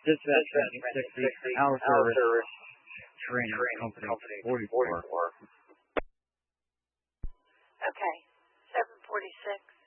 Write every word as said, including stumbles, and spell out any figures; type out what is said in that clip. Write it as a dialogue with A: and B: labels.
A: Dispatch eight sixty, our service, trainer, company forty-four.
B: Okay, seven forty-six.